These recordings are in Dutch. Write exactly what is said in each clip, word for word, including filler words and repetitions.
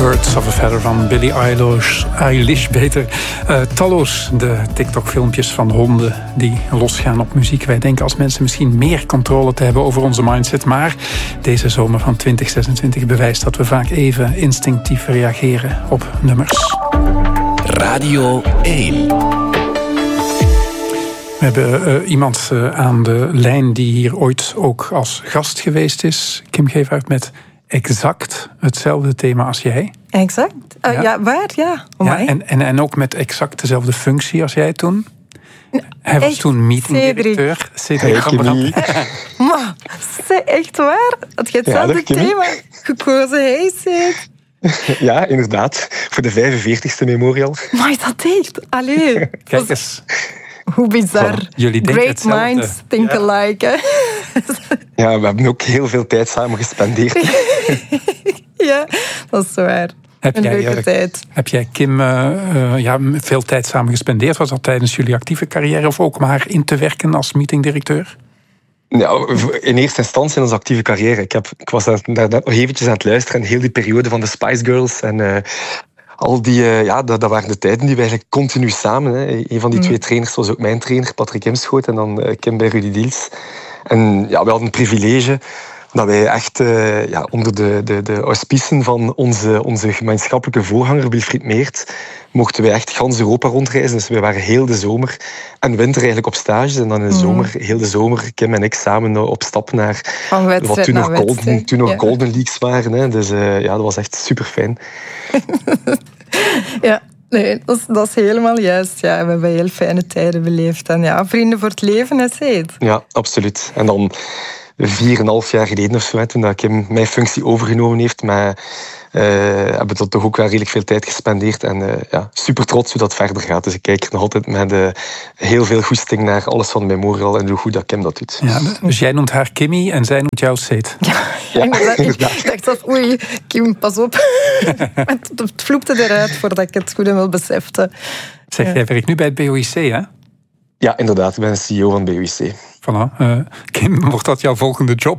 Birds of a Feather van Billie Eilish, Eilish beter. Uh, talloos de TikTok-filmpjes van honden die losgaan op muziek. Wij denken als mensen misschien meer controle te hebben over onze mindset. Maar deze zomer van twintig zesentwintig bewijst dat we vaak even instinctief reageren op nummers. Radio één. We hebben uh, iemand uh, aan de lijn die hier ooit ook als gast geweest is. Kim Gevaert met exact hetzelfde thema als jij. Exact? Uh, ja. ja, waar? Ja. ja en, en, en ook met exact dezelfde functie als jij toen. Hij was echt, toen meetingdirecteur. Cedric. Cedric. Maar, echt waar? Had je hetzelfde ja, thema gekozen? Hey, Cedric. Ja, inderdaad. Voor de vijfenveertigste Memorial. Maar is dat echt? Allee. Kijk eens. Hoe bizar. Voilà. Jullie Great hetzelfde. minds think ja. alike. Hè? Ja, we hebben ook heel veel tijd samen gespendeerd. Ja, dat is waar. Heb een jij, leuke uh, tijd. Heb jij, Kim, uh, uh, ja, veel tijd samen gespendeerd? Was dat tijdens jullie actieve carrière of ook om haar in te werken als meetingdirecteur? Ja, in eerste instantie in onze actieve carrière. Ik, heb, ik was daar net nog eventjes aan het luisteren en heel die periode van de Spice Girls en... Uh, Al die, uh, ja, dat, dat waren de tijden die we eigenlijk continu samen... Hè. Een van die mm. twee trainers was ook mijn trainer, Patrick Imschoot, en dan uh, Kim bij Rudy Diels. En ja, we hadden een privilege dat wij echt uh, ja, onder de, de, de auspicen van onze, onze gemeenschappelijke voorganger Wilfried Meert mochten wij echt gans Europa rondreizen. Dus we waren heel de zomer en winter eigenlijk op stages. En dan in de mm. zomer, heel de zomer, Kim en ik samen op stap naar wat toen nog, golden, toen nog ja. Golden Leagues waren. Hè. Dus uh, ja, dat was echt super fijn. Ja, nee, dat is, dat is helemaal juist. Ja, we hebben heel fijne tijden beleefd. En ja, vrienden voor het leven, hè, Seed. Ja, absoluut. En dan vier en een half jaar geleden of zo, toen dat Kim mijn functie overgenomen heeft, maar uh, hebben we toch ook wel redelijk veel tijd gespendeerd. En uh, ja, super trots hoe dat verder gaat. Dus ik kijk er nog altijd met uh, heel veel goesting naar alles van Memorial en hoe goed dat Kim dat doet. Ja, dus jij noemt haar Kimmy en zij noemt jou Seed. Ja, ja, inderdaad. Ik dacht dat, oei, Kim, pas op. Het, het vloepte eruit voordat ik het goed en wel besefte. Zeg, jij werkt nu bij het B O I C, hè? Ja, inderdaad. Ik ben C E O van B O I C. Voilà. Uh, Kim, wordt dat jouw volgende job?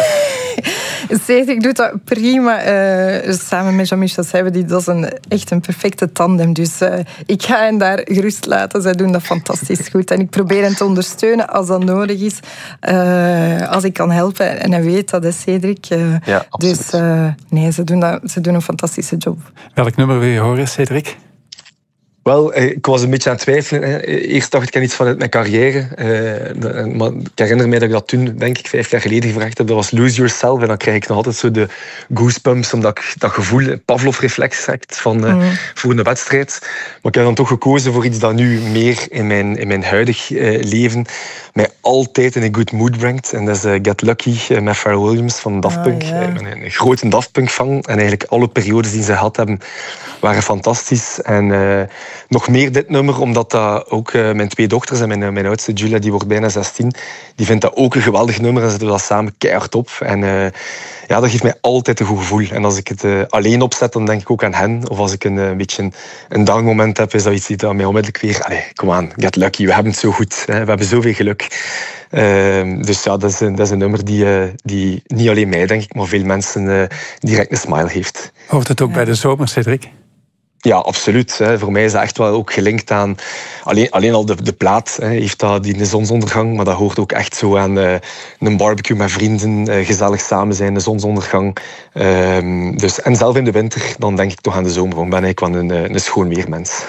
Zeg, ik doe dat prima. Uh, samen met Jean-Michel Seybe, dat is een, echt een perfecte tandem. Dus uh, ik ga hen daar gerust laten. Zij doen dat fantastisch goed. En ik probeer hen te ondersteunen als dat nodig is. Uh, als ik kan helpen. En hij weet dat, is Cedric. Uh, ja, absoluut. Dus uh, nee, ze doen, dat, ze doen een fantastische job. Welk nummer wil je horen, Cedric? Wel, ik was een beetje aan het twijfelen. Eerst dacht ik aan iets vanuit mijn carrière. Maar ik herinner mij dat ik dat toen, denk ik, vijf jaar geleden gevraagd heb. Dat was Lose Yourself. En dan krijg ik nog altijd zo de goosebumps, omdat ik dat gevoel, Pavlov-reflex hebt van mm. voor een wedstrijd. Maar ik heb dan toch gekozen voor iets dat nu meer in mijn, in mijn huidig leven mij altijd in een good mood brengt. En dat is uh, Get Lucky uh, met Pharrell Williams van Daft Punk. Oh, yeah. Ik ben een grote Daft Punk-fan. En eigenlijk alle periodes die ze gehad hebben, waren fantastisch. En uh, nog meer dit nummer, omdat dat ook uh, mijn twee dochters en mijn, uh, mijn oudste Julia, die wordt bijna zestien, die vindt dat ook een geweldig nummer. En zetten we dat samen keihard op. En uh, ja, dat geeft mij altijd een goed gevoel. En als ik het uh, alleen opzet, dan denk ik ook aan hen. Of als ik een, uh, een beetje een, een down moment heb, is dat iets dat mij onmiddellijk weer... Allee, kom aan, Get Lucky, we hebben het zo goed. Hè. We hebben zoveel geluk. Uh, dus ja, dat is een, dat is een nummer die, uh, die niet alleen mij, denk ik, maar veel mensen uh, direct een smile heeft. Hoort het ook ja. bij de zomer, Cedric? Ja, absoluut. Hè. Voor mij is dat echt wel ook gelinkt aan... Alleen, alleen al de, de plaat hè, heeft dat, die de zonsondergang, maar dat hoort ook echt zo aan uh, een barbecue met vrienden, uh, gezellig samen zijn, de zonsondergang. Uh, dus, en zelf in de winter, dan denk ik toch aan de zomer. Dan ben ik wel een, een schoon weermens.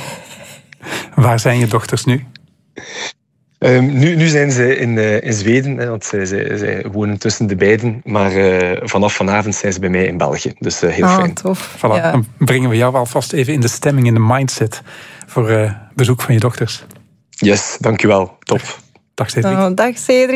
Waar zijn je dochters nu? Um, nu, nu zijn ze in, uh, in Zweden, hè, want zij, zij, zij wonen tussen de beiden. Maar uh, vanaf vanavond zijn ze bij mij in België. Dus uh, heel oh, fijn. Tof. Voilà, ja. Dan brengen we jou alvast even in de stemming, in de mindset voor uh, bezoek van je dochters. Yes, dankjewel. Top. Dag Cedric. Oh, dag Cedric.